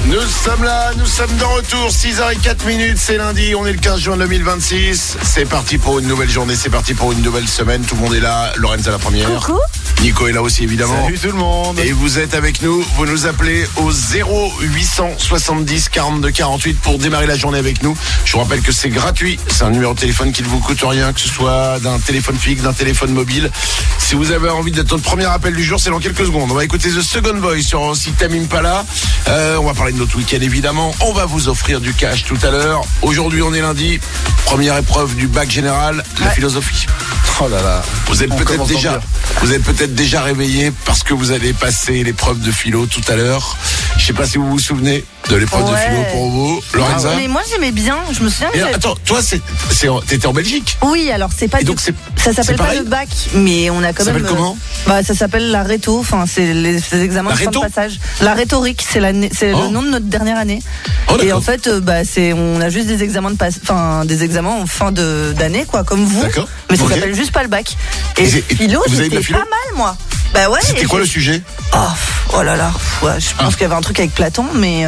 Nous sommes là, nous sommes de retour, 6h04, c'est lundi, on est le 15 juin 2026. C'est parti pour une nouvelle journée, c'est parti pour une nouvelle semaine. Tout le monde est là, Lorenza la première. Coucou. Nico est là aussi évidemment. Salut tout le monde. Et vous êtes avec nous, vous nous appelez au 0870 42 48 pour démarrer la journée avec nous. Je vous rappelle que c'est gratuit, c'est un numéro de téléphone qui ne vous coûte rien, que ce soit d'un téléphone fixe, d'un téléphone mobile. Si vous avez envie d'être notre premier appel du jour, c'est dans quelques secondes. On va écouter The Second Voice sur aussi Tamim Pala. On va parler de notre week-end évidemment. On va vous offrir du cash tout à l'heure. Aujourd'hui on est lundi, première épreuve du bac général, la philosophie. Oh là là. Vous êtes peut-être déjà réveillé parce que vous allez passer l'épreuve de philo tout à l'heure. Je sais pas si vous vous souvenez de l'épreuve de philo pour vous, Lorenza. Mais moi j'aimais bien, je me souviens. Et attends, toi t'étais en Belgique. Oui, alors c'est pas. Et donc ça s'appelle pas le bac, mais on a quand même. Ça s'appelle comment? Ça s'appelle la réto. Enfin, c'est les examens de fin de passage. La rhétorique, c'est le nom de notre dernière année. Et en fait, on a juste des examens des examens en fin d'année, quoi, comme vous. D'accord. Mais ça s'appelle juste pas le bac. Et philo, j'étais pas mal, moi. Bah ouais. C'était quoi le sujet? Oh là là. Ouais, je pense qu'il y avait un truc avec Platon, mais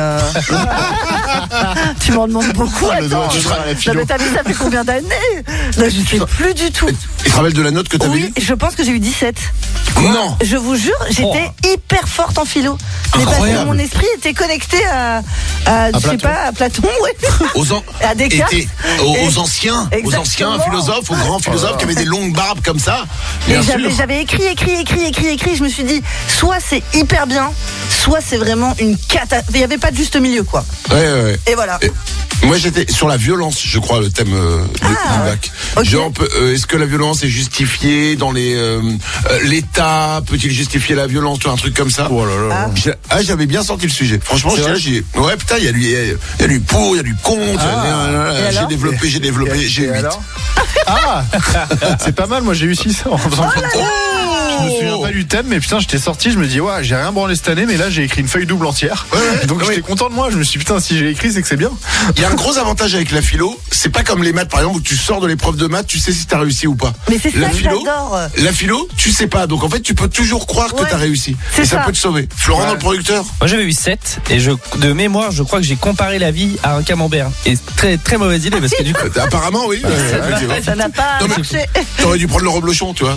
tu m'en demandes beaucoup. Attends. Mais t'as vu, ça fait combien d'années? Là, je sais plus du tout. Et tu te rappelles de la note que t'avais Oui, je pense que j'ai eu 17. Non. Je vous jure, j'étais hyper forte en philo. Mais parce que mon esprit était connecté à Platon, ouais. À Descartes. Aux anciens philosophes, aux grands philosophes qui avaient des longues barbes comme ça. Bien sûr. J'avais écrit. Je me suis dit, soit c'est hyper bien, soit c'est vraiment une catastrophe. Il n'y avait pas de juste milieu, quoi. Ouais. Et voilà. Moi, j'étais sur la violence, je crois, le thème du bac. Okay. Genre, est-ce que la violence est justifiée dans l'État peut-il justifier la violence, un truc comme ça? Oh là là. J'avais bien senti le sujet. Franchement, il y a du pour, il y a du contre. J'ai développé, j'ai 8. C'est pas mal, moi j'ai eu 6 en faisant Je me souviens pas du thème, mais putain, j'étais sorti, je me dis, ouais, j'ai rien branlé cette année, mais là, j'ai écrit une feuille double entière. Donc, j'étais content de moi. Je me suis dit, putain, si j'ai écrit, c'est que c'est bien. Il y a un gros avantage avec la philo, c'est pas comme les maths, par exemple, où tu sors de l'épreuve de maths, tu sais si t'as réussi ou pas. Mais c'est ça que j'adore. La philo, tu sais pas. Donc, en fait, tu peux toujours croire que t'as réussi. Et ça peut te sauver. Florent, dans le producteur? Moi, j'avais eu 7, et de mémoire, je crois que j'ai comparé la vie à un camembert. Et très, très mauvaise idée, parce que du coup. Apparemment, oui. Ça n'a pas marché. T'aurais dû prendre le reblochon, tu vois.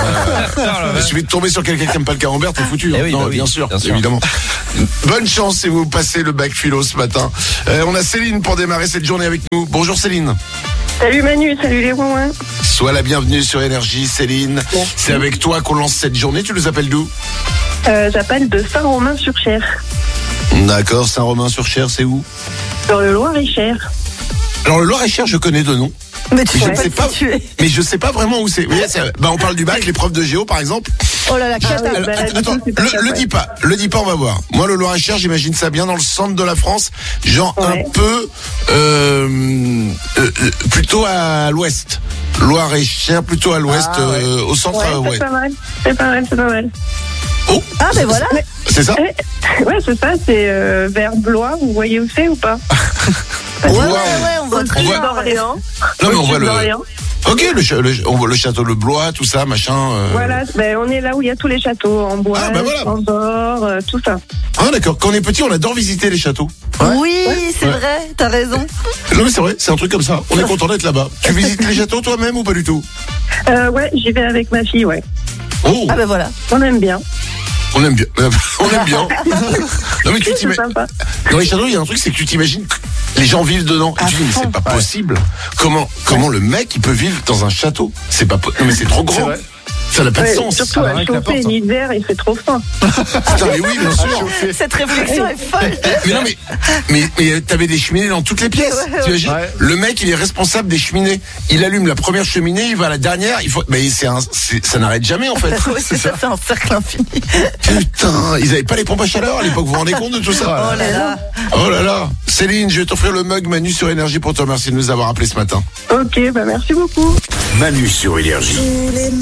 Il suffit de tomber sur quelqu'un qui aime pas le camembert, t'es foutu. Bien sûr, évidemment. Bonne chance si vous passez le bac philo ce matin. On a Céline pour démarrer cette journée avec nous. Bonjour Céline. Salut Manu, salut les Romains. Sois la bienvenue sur Énergie, Céline. Merci. C'est avec toi qu'on lance cette journée. Tu nous appelles d'où? J'appelle de Saint-Romain-sur-Cher. D'accord, Saint-Romain-sur-Cher, c'est où? Dans le Loir-et-Cher. Alors le Loir-et-Cher, je connais de nom. Mais je sais pas vraiment où c'est. Oui, on parle du bac, l'épreuve de géo par exemple. Oh là là, attends, le dis pas, on va voir. Moi, le Loir-et-Cher, j'imagine ça bien dans le centre de la France, genre un peu plutôt à l'ouest. Loir-et-Cher, plutôt à l'ouest, au centre. C'est pas mal. Oh, mais voilà. C'est ça? Ouais, c'est ça, c'est vers Blois, vous voyez où c'est ou pas? Ouais, on voit très bien. d'Orléans. Non, mais on voit Ok, on voit le château de Blois, tout ça, machin. Voilà, on est là où il y a tous les châteaux, en bois, en bord, tout ça. Ah d'accord, quand on est petit, on adore visiter les châteaux. Oui, c'est vrai, t'as raison. Non mais c'est vrai, c'est un truc comme ça, on est content d'être là-bas. Tu visites les châteaux toi-même ou pas du tout? Ouais, j'y vais avec ma fille, ouais. Oh. Ah voilà. On aime bien. Non mais tu t'imagines. Dans les châteaux, il y a un truc, c'est que tu t'imagines que les gens vivent dedans. Et tu dis, mais c'est pas possible. Comment le mec il peut vivre dans un château? C'est pas possible. Non mais c'est trop grand. Ça n'a pas de sens. Surtout à chauffer l'hiver, il fait trop faim. Putain, mais oui, bien sûr. Cette réflexion est folle. Mais non, mais t'avais des cheminées dans toutes les pièces. Tu imagines? Le mec, il est responsable des cheminées. Il allume la première cheminée, il va à la dernière. Mais ça n'arrête jamais en fait. Ça fait un cercle infini. Putain, ils avaient pas les pompes à chaleur à l'époque. Vous vous rendez compte de tout ça? Oh là là. Céline, je vais t'offrir le mug Manu sur Énergie pour te remercier de nous avoir appelés ce matin. Ok, merci beaucoup. Manu sur Énergie.